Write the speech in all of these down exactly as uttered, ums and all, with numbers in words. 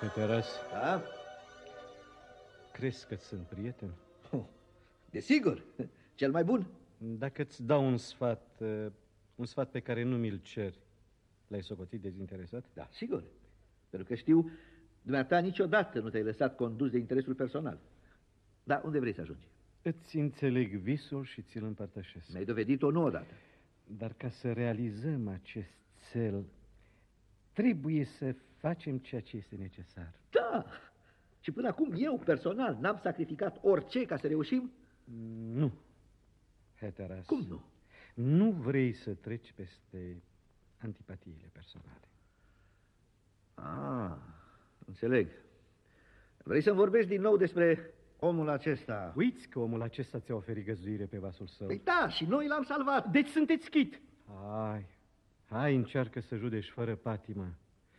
Heteras, Da? crezi că sunt prieten? Oh, desigur, cel mai bun. Dacă îți dau un sfat, uh, un sfat pe care nu mi-l ceri, l-ai socotit dezinteresat? Da, sigur. Pentru că știu, dumneata niciodată nu te-ai lăsat condus de interesul personal. Dar unde vrei să ajungi? Îți înțeleg visul și ți-l împărtășesc. Mi-ai dovedit-o nu odată. Dar ca să realizăm acest cel, trebuie să facem ceea ce este necesar. Da! Și până acum eu, personal, n-am sacrificat orice ca să reușim? Nu, Heteras. Cum nu? Nu vrei să treci peste antipatiile personale. Ah, înțeleg. Vrei să-mi vorbești din nou despre omul acesta? Uiți că omul acesta ți-a oferit găzduire pe vasul său. Păi da, și noi l-am salvat. Deci sunteți chit. Hai, hai, încearcă să judeci fără patimă.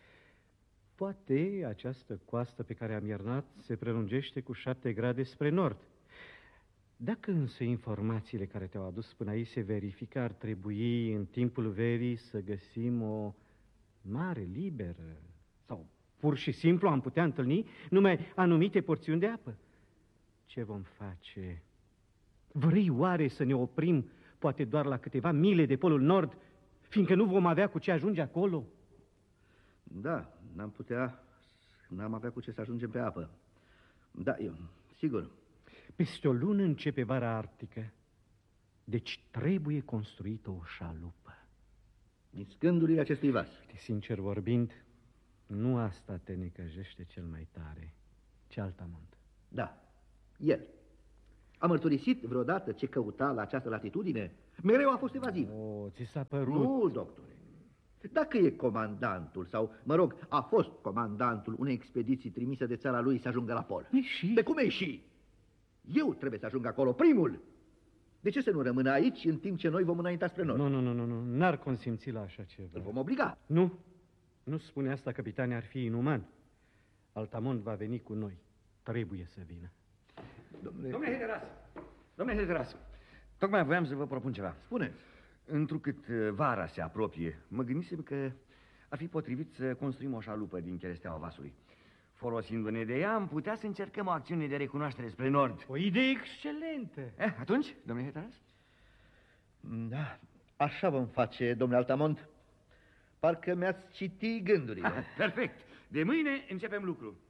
Poate această coastă pe care am iernat se prelungește cu șapte grade spre nord. Dacă însă informațiile care te-au adus până aici se verifică, ar trebui în timpul verii să găsim o mare liberă. Sau pur și simplu am putea întâlni numai anumite porțiuni de apă. Ce vom face? Vrei oare să ne oprim, poate doar la câteva mile de polul nord, fiindcă nu vom avea cu ce ajunge acolo? Da, n-am putea, n-am avea cu ce să ajungem pe apă. Da, eu, sigur. Peste o lună începe vara arctică, deci trebuie construită o șalupă. Din scândurile acestui vas. De sincer vorbind, nu asta te necăjește cel mai tare, ci Altamont. Da, el. A mărturisit vreodată ce căuta la această latitudine? Mereu a fost evaziv. O, ți s-a părut? Nu, doctore. Dacă e comandantul, sau, mă rog, a fost comandantul unei expediții trimise de țara lui să ajungă la pol. E și? De cum e și? Eu trebuie să ajung acolo, primul. De ce să nu rămână aici în timp ce noi vom înainta spre nord? Nu, nu, nu, nu, nu, n-ar consimți la așa ceva. Îl vom obliga. Nu, nu spune asta, capitane, ar fi inuman. Altamont va veni cu noi. Trebuie să vină. Domnule, Domnule Heteras, domnule Heteras, tocmai voiam să vă propun ceva. spune. Întrucât uh, vara se apropie, mă gândisem că ar fi potrivit să construim o șalupă din cheresteaua vasului. Folosindu-ne de ea, am putea să încercăm o acțiune de recunoaștere spre nord. O idee excelentă. Eh, atunci, domnule Heteras? Da, așa vom face, domnule Altamont. Parcă mi-ați citit gândurile. Perfect. De mâine începem lucru.